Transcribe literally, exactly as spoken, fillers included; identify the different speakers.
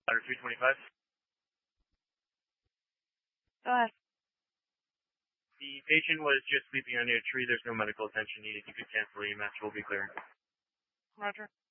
Speaker 1: Ladder three twenty-five.
Speaker 2: Go ahead.
Speaker 1: The patient was just sleeping under a tree. There's no medical attention needed. You could cancel E M S. We'll be clear.
Speaker 2: Roger.